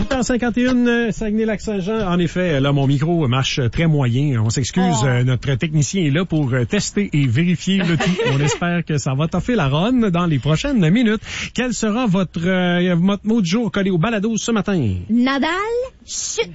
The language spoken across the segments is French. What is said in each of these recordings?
8h51, Saguenay-Lac-Saint-Jean. En effet, là, mon micro marche très moyen. On s'excuse. Notre technicien est là pour tester et vérifier le tout. On espère que ça va toffer la run dans les prochaines minutes. Quel sera votre mot du jour collé au balado ce matin? Nadal, chut!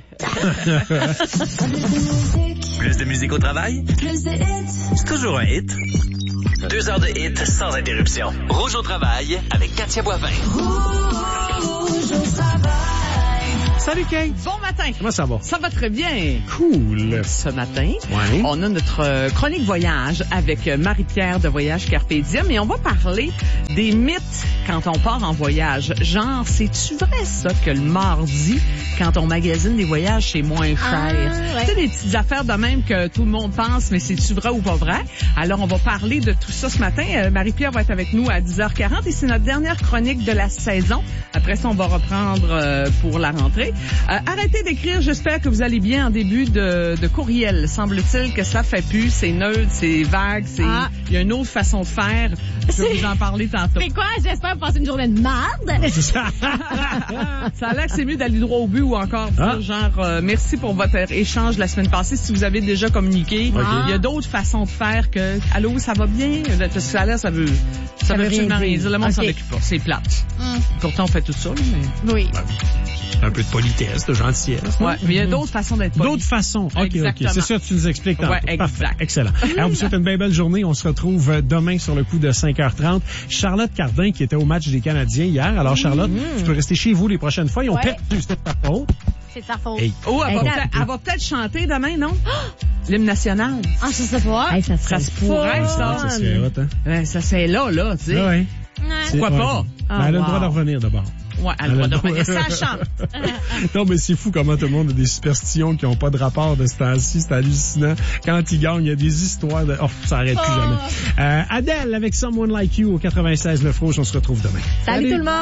Plus de musique au travail? Plus de hits! C'est toujours un hit. 2 heures de hits sans interruption. Rouge au travail avec Katia Boivin. Rouge au travail! Salut, Kate. Bon matin. Comment ça va? Ça va très bien. Cool. Ce matin, Ouais. on a notre chronique voyage avec Marie-Pierre de Voyage Carpe Diem et on va parler des mythes quand on part en voyage. Genre, c'est-tu vrai ça que le mardi, quand on magasine des voyages, c'est moins cher? Ouais. Tu sais, des petites affaires de même que tout le monde pense, mais c'est-tu vrai ou pas vrai? Alors, on va parler de tout ça ce matin. Marie-Pierre va être avec nous à 10h40 et c'est notre dernière chronique de la saison. Après ça, on va reprendre pour la rentrée. Arrêtez d'écrire, j'espère que vous allez bien en début de courriel. Semble-t-il que ça fait plus, c'est neutre, c'est vague, il y a une autre façon de faire. Je vais vous en parler tantôt. C'est quoi? J'espère passer une journée de marde. Ça a l'air que c'est mieux d'aller droit au but ou encore dire genre merci pour votre échange la semaine passée si vous avez déjà communiqué. Il y a d'autres façons de faire que allô, ça va bien? Parce que ça a l'air, ça veut absolument rien dire. Le monde s'en occupe pas. C'est plate. Pourtant, on fait tout ça, mais... Oui. Un peu de politesse, de gentillesse. Ouais, mais il y a d'autres façons d'être poli. D'autres façons. OK. C'est ça que tu nous expliques tantôt. Ouais, exact. Parfait. Excellent. Alors, vous souhaite une bien belle journée. On se retrouve demain sur le coup de 5h30. Charlotte Cardin, qui était au match des Canadiens hier. Alors, Charlotte, tu peux rester chez vous les prochaines fois. Ils ont perdu, c'était pas faute. C'est de ta faute. Hey. Oh, elle va peut-être chanter demain, non? L'hymne national. Ah, ça se voit. Hey, ça Ça se pourrait, ça. Ça serait hot, hein? Ben, ça c'est là, tu sais. Ouais. Pourquoi pas? Ben, elle a le droit de revenir d'abord. Ouais, elle a le droit de revenir. Ça chante. Non, mais c'est fou comment tout le monde a des superstitions qui n'ont pas de rapport de ce temps-ci. C'est hallucinant. Quand ils gagnent, il y a des histoires de... Oh, ça arrête plus jamais. Adèle avec Someone Like You au 96.9 Rouge. On se retrouve demain. Salut tout le monde.